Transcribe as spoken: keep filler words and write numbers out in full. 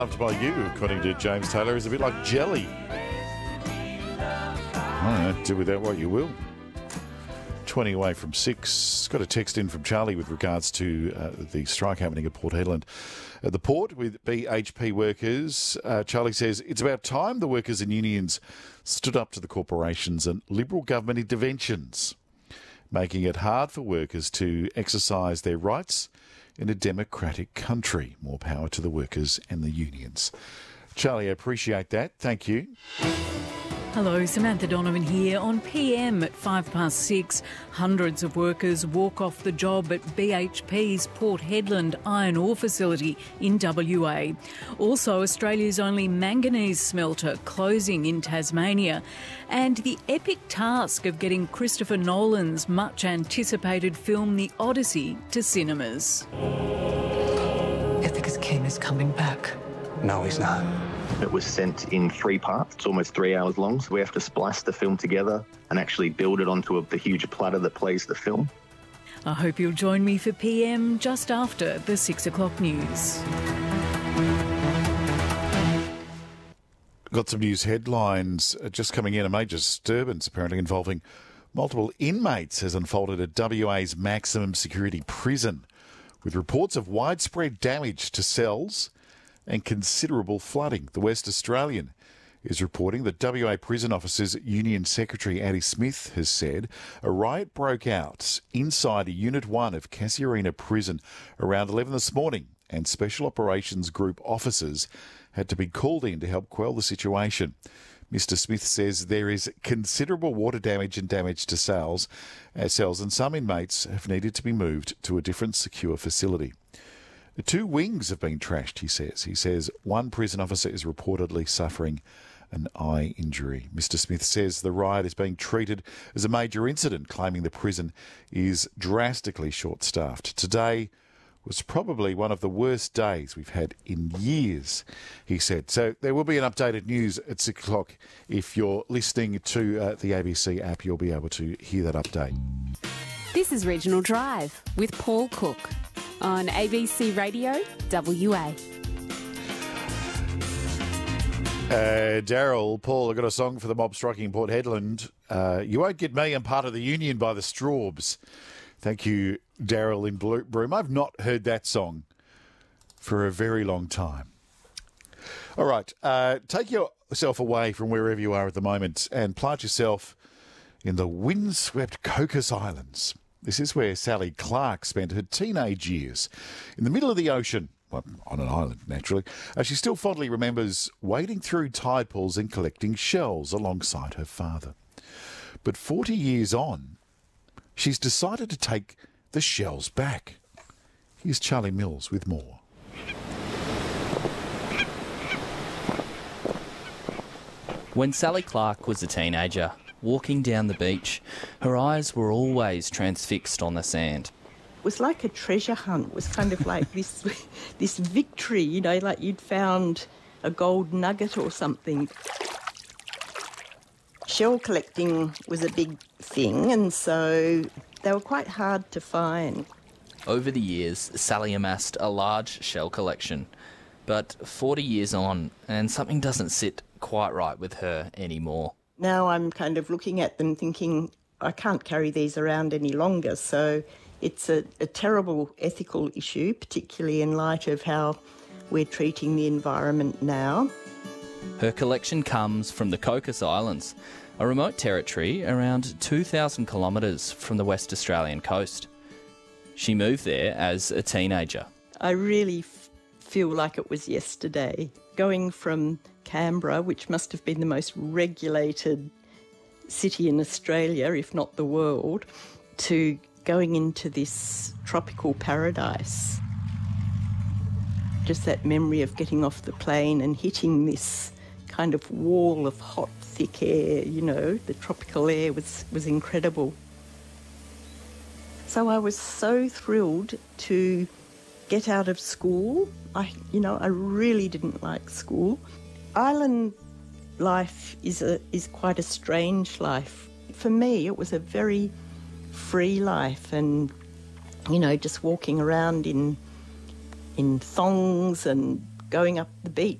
Loved by you, according to James Taylor, is a bit like jelly. I don't know, do with that what you will. twenty away from six. Got a text in from Charlie with regards to uh, the strike happening at Port Hedland. At the port with B H P workers, uh, Charlie says, it's about time the workers and unions stood up to the corporations and Liberal government interventions, making it hard for workers to exercise their rights in a democratic country. More power to the workers and the unions. Charlie, I appreciate that. Thank you. Hello, Samantha Donovan here. On P M at five past six, hundreds of workers walk off the job at B H P's Port Hedland iron ore facility in W A. Also, Australia's only manganese smelter closing in Tasmania. And the epic task of getting Christopher Nolan's much-anticipated film The Odyssey to cinemas. Ithaca's king is coming back. No, he's not. It was sent in three parts. It's almost three hours long, so we have to splice the film together and actually build it onto a, the huge platter that plays the film. I hope you'll join me for P M just after the six o'clock news. Got some news headlines just coming in. A major disturbance apparently involving multiple inmates has unfolded at W A's maximum security prison, with reports of widespread damage to cells and considerable flooding. The West Australian is reporting that W A Prison Officers Union Secretary Addie Smith has said a riot broke out inside Unit one of Casuarina Prison around eleven this morning, and Special Operations Group officers had to be called in to help quell the situation. Mister Smith says there is considerable water damage and damage to cells, uh, cells, and some inmates have needed to be moved to a different secure facility. The two wings have been trashed, he says. He says one prison officer is reportedly suffering an eye injury. Mister Smith says the riot is being treated as a major incident, claiming the prison is drastically short-staffed. Today was probably one of the worst days we've had in years, he said. So there will be an updated news at six o'clock. If you're listening to uh, the A B C app, you'll be able to hear that update. This is Regional Drive with Paul Cook on A B C Radio W A. Uh, Daryl, Paul, I've got a song for the mob striking Port Hedland. Uh, you won't get me, I'm part of the union by the Straubs. Thank you, Daryl in Blue Broome. I've not heard that song for a very long time. All right, uh, take yourself away from wherever you are at the moment and plant yourself in the windswept Cocos Islands. This is where Sally Clark spent her teenage years, in the middle of the ocean, well, on an island, naturally. Uh, she still fondly remembers wading through tide pools and collecting shells alongside her father. But forty years on, she's decided to take the shells back. Here's Charlie Mills with more. When Sally Clark was a teenager, walking down the beach, her eyes were always transfixed on the sand. It was like a treasure hunt. It was kind of like this, this victory, you know, like you'd found a gold nugget or something. Shell collecting was a big thing, and so they were quite hard to find. Over the years, Sally amassed a large shell collection. But forty years on, and something doesn't sit quite right with her anymore. Now I'm kind of looking at them thinking, I can't carry these around any longer. So it's a, a terrible ethical issue, particularly in light of how we're treating the environment now. Her collection comes from the Cocos Islands, a remote territory around two thousand kilometres from the West Australian coast. She moved there as a teenager. I really f- feel like it was yesterday, going from Canberra, which must have been the most regulated city in Australia, if not the world, to going into this tropical paradise. Just that memory of getting off the plane and hitting this kind of wall of hot, thick air, you know, the tropical air was, was incredible. So I was so thrilled to get out of school. I, you know, I really didn't like school. Island life is a is quite a strange life. For me, it was a very free life, and, you know, just walking around in in thongs and going up the beach.